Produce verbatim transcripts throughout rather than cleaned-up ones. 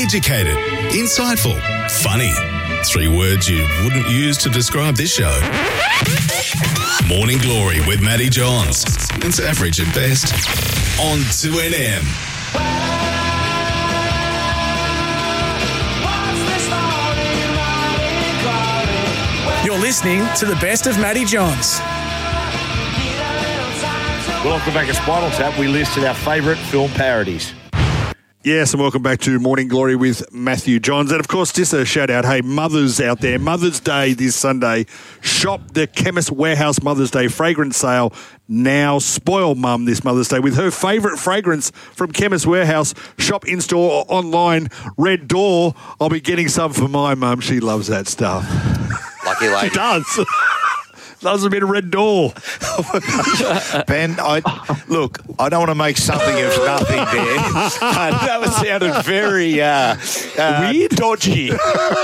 Educated, insightful, funny. Three words you wouldn't use to describe this show. Morning Glory with Matty Johns. It's average at best. On two N M. You're listening to the best of Matty Johns. Welcome back to Spinal Tap. We listed our favourite film parodies. Yes, and welcome back to Morning Glory with Matthew Johns. And, of course, just a shout-out, hey, mothers out there, Mother's Day this Sunday. Shop the Chemist Warehouse Mother's Day fragrance sale now. Spoil Mum this Mother's Day with her favourite fragrance from Chemist Warehouse. Shop in-store or online. Red Door. I'll be getting some for my mum. She loves that stuff. Lucky lady. She does. Loves a bit of Red Door. Ben, I look, I don't want to make something of nothing there. Uh, that was sounded very uh, uh, weird, dodgy.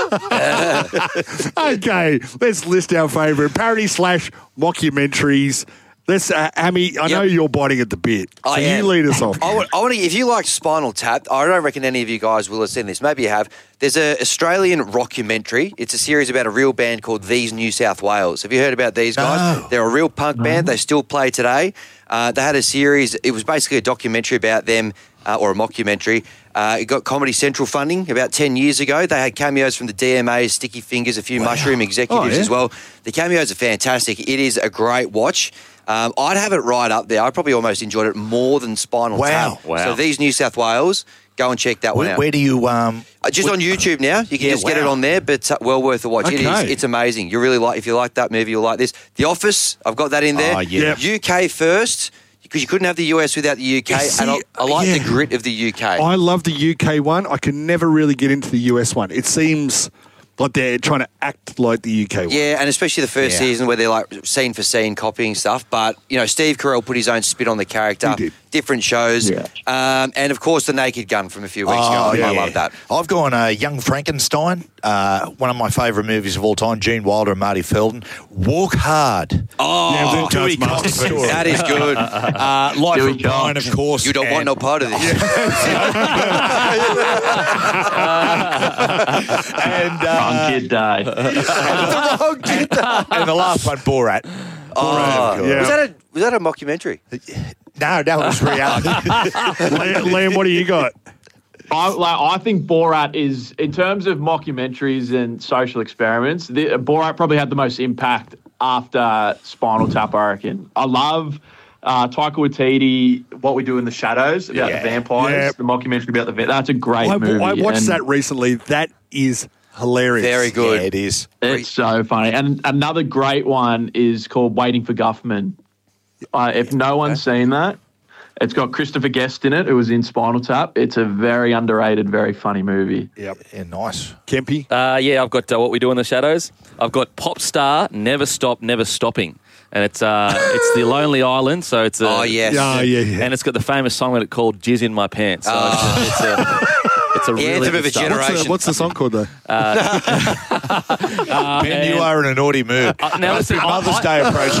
Okay, let's list our favourite parody slash mockumentaries. Let's, uh, Hammy, I know Yep. you're biting at the bit. So I you am. lead us off. I want, I want to, if you like Spinal Tap, I don't reckon any of you guys will have seen this. Maybe you have. There's an Australian rockumentary. It's a series about a real band called These New South Wales. Have you heard about these guys? No. They're a real punk band. They still play today. Uh, they had a series. It was basically a documentary about them, uh, or a mockumentary. Uh, it got Comedy Central funding about ten years ago. They had cameos from the D M As, Sticky Fingers, a few Mushroom executives Oh, yeah? as well. The cameos are fantastic. It is a great watch. Um, I'd have it right up there. I probably almost enjoyed it more than Spinal Wow. Tap. Wow. So These New South Wales, go and check that one Where, out. where do you... Um, Uh, just where- on YouTube now. You can Yeah, just get it wow. on there, but uh, well worth a watch. It is. Okay. It's amazing. You really like, if you like that movie, you'll like this. The Office, I've got that in there. Oh, yeah. Yep. U K first, because you couldn't have the U S without the U K, You see, and I, I like yeah. the grit of the U K. I love the U K one. I can never really get into the U S one. It seems like they're trying to act like the U K one. Yeah, and especially the first Yeah. season where they're like scene for scene copying stuff. But, you know, Steve Carell put his own spin on the character. He did. Different shows. Yeah. Um, and, of course, The Naked Gun from a few weeks Oh, ago. yeah. I love that. I've gone uh, Young Frankenstein, uh, one of my favourite movies of all time, Gene Wilder and Marty Feldman. Walk Hard. Oh, Yeah, Walk Dewey Hard's Cox masterpiece. story. that is good. Uh, Life Dewey of Brian, Cox. of course. You don't want and- no part of this. and uh, Wrong kid day. and the last one, Borat. Oh, Borat, of yeah. was that a was that a mockumentary? No, that was reality. Liam, Liam, what do you got? I, like, I think Borat is, in terms of mockumentaries and social experiments, the, Borat probably had the most impact after Spinal Tap, I reckon. I love uh, Taika Waititi, What We Do in the Shadows, about Yeah. the vampires, Yeah. the mockumentary about the va- That's a great I, movie. I watched and that recently. That is hilarious. Very good. Yeah, it is. It's so funny. And another great one is called Waiting for Guffman. Uh, if no one's seen that, it's got Christopher Guest in it, who was in Spinal Tap. It's a very underrated, very funny movie. Yep. Yeah, nice. Kempy? Uh, yeah, I've got uh, What We Do in the Shadows. I've got Pop Star, Never Stop, Never Stopping. And it's uh, it's the Lonely Island, so it's a, Oh, yes. Yeah, yeah, yeah. and it's got the famous song in it called Jizz in My Pants. So it's a, it's a, it's a The really anthem good of a stuff. generation. What's the, what's the song called, though? Ben, you are in a naughty mood. Uh, now, listen, I- Mother's I- Day approaching.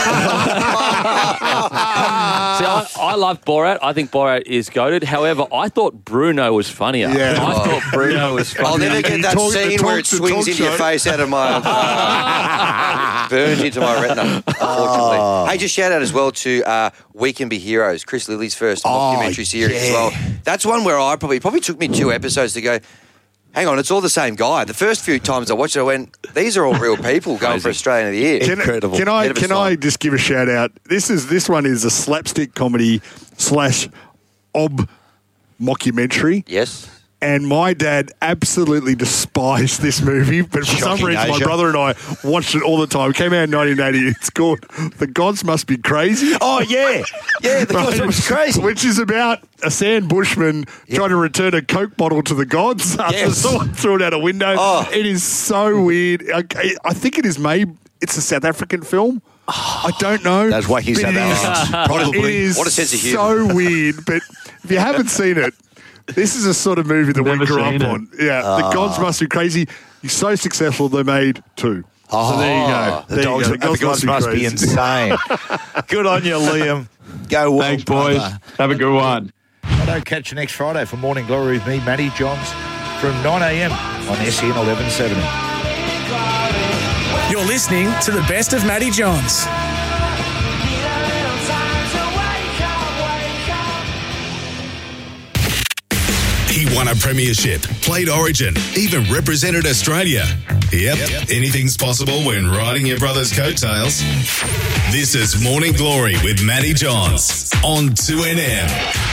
See, I, I love Borat. I think Borat is goated. However, I thought Bruno was funnier. Yeah. I thought Bruno was I'll funnier. never get that talk- scene talk- where it the swings talk into your show. face out of my... Uh, burns into my retina, unfortunately. Oh. Hey, just shout out as well to uh, We Can Be Heroes, Chris Lilly's first Oh, documentary series as yeah. well. That's one where I probably... probably took me two episodes to go, hang on, it's all the same guy. The first few times I watched it, I went, these are all real people going for Australian of the Year. Can, Incredible. Can I Bit of a can sign. I just give a shout out? This is this one is a slapstick comedy slash ob mockumentary. Yes. And my dad absolutely despised this movie, but for some Shocking, reason, my Asia. brother and I watched it all the time. It came out in nineteen eighty. It's called The Gods Must Be Crazy. Oh, yeah. Yeah, the Right? guy was crazy. Which is about a sand bushman trying to return a Coke bottle to the gods after Yes. someone threw it out a window. Oh. It is so weird. I, I think it is made, it's a South African film. I don't know. Those wacky but South it is- Africans. Probably. It is What a sense of humour. so weird, but if you haven't seen it, this is a sort of movie that we Never grew up seen it. on. Yeah, The Gods Must Be Crazy. He's so successful, they made two. Oh, so there you go. The There you dogs, go. the dogs must, be, crazy. insane. Good on you, Liam. Go well, Thanks, boys. brother. Have a good one. I don't catch you next Friday for Morning Glory with me, Matty Johns. from nine a.m. on S E N eleven seventy. You're listening to the best of Matty Johns. He won a premiership, played Origin, even represented Australia. Yep, yep, anything's possible when riding your brother's coattails. This is Morning Glory with Matty Johns on two N M.